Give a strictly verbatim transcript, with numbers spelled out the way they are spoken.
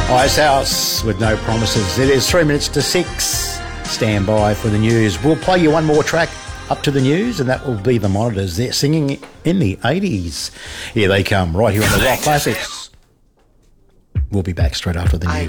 Ice House with No Promises. It is three minutes to six. Stand by for the news. We'll play you one more track up to the news, and that will be the Monitors. They're singing in the eighties. Here they come, right here on the Rock Classics. We'll be back straight after the news.